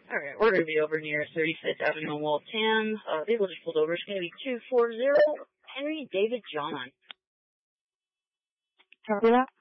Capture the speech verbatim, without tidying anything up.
Alright, we're going to be over near thirty-fifth Avenue in Waltham. Uh, vehicle just pulled over. It's going to be two forty Henry David John. Copy that.